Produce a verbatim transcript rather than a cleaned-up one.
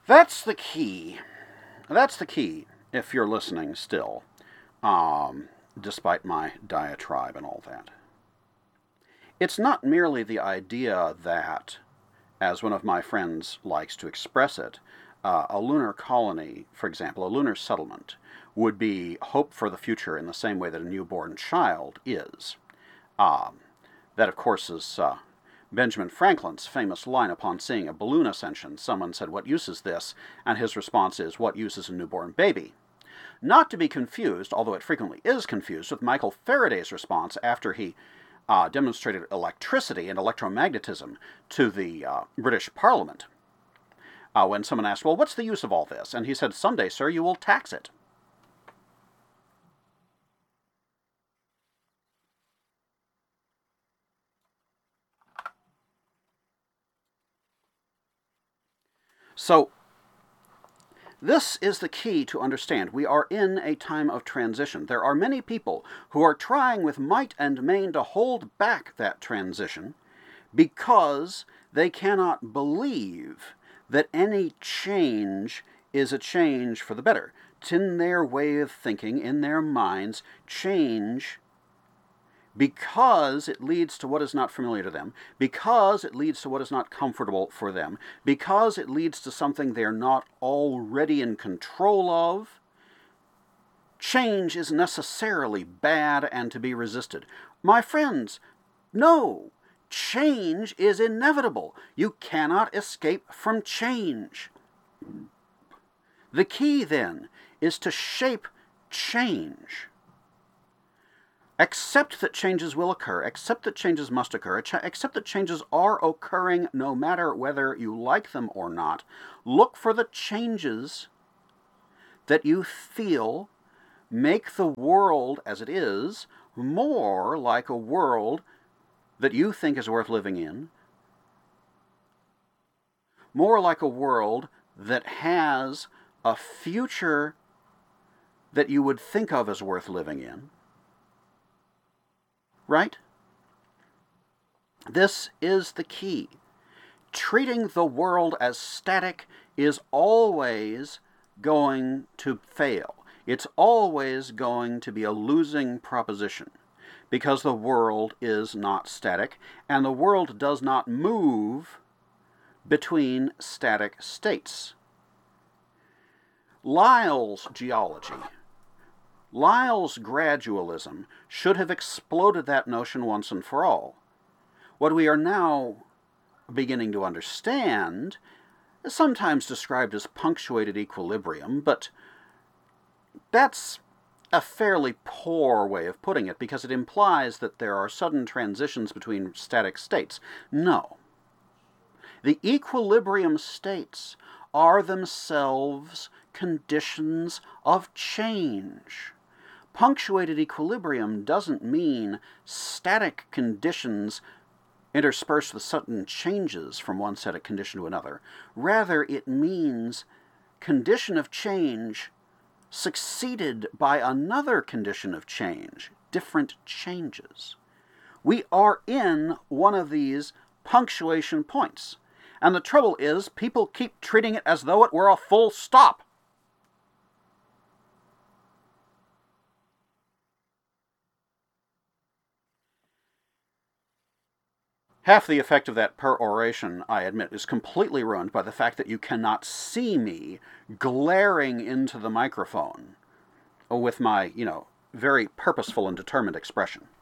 That's the key. That's the key, if you're listening still, um, despite my diatribe and all that. It's not merely the idea that, as one of my friends likes to express it, uh, a lunar colony, for example, a lunar settlement, would be hope for the future in the same way that a newborn child is. Um, that, of course, is uh, Benjamin Franklin's famous line upon seeing a balloon ascension. Someone said, "What use is this?" And his response is, "What use is a newborn baby?" Not to be confused, although it frequently is confused, with Michael Faraday's response after he uh, demonstrated electricity and electromagnetism to the uh, British Parliament. Uh, when someone asked, "Well, what's the use of all this?" And he said, "Someday, sir, you will tax it." So, this is the key to understand. We are in a time of transition. There are many people who are trying with might and main to hold back that transition because they cannot believe that any change is a change for the better. It's in their way of thinking, in their minds, change, because it leads to what is not familiar to them, because it leads to what is not comfortable for them, because it leads to something they're not already in control of, change is necessarily bad and to be resisted. My friends, no, change is inevitable. You cannot escape from change. The key, then, is to shape change. Accept that changes will occur, accept that changes must occur, accept that changes are occurring no matter whether you like them or not. Look for the changes that you feel make the world as it is more like a world that you think is worth living in, more like a world that has a future that you would think of as worth living in. Right? This is the key. Treating the world as static is always going to fail. It's always going to be a losing proposition because the world is not static and the world does not move between static states. Lyell's geology, Lyell's gradualism should have exploded that notion once and for all. What we are now beginning to understand is sometimes described as punctuated equilibrium, but that's a fairly poor way of putting it because it implies that there are sudden transitions between static states. No. The equilibrium states are themselves conditions of change. Punctuated equilibrium doesn't mean static conditions interspersed with sudden changes from one static condition to another. Rather, it means condition of change succeeded by another condition of change, different changes. We are in one of these punctuation points, and the trouble is people keep treating it as though it were a full stop. Half the effect of that peroration, I admit, is completely ruined by the fact that you cannot see me glaring into the microphone with my, you know, very purposeful and determined expression.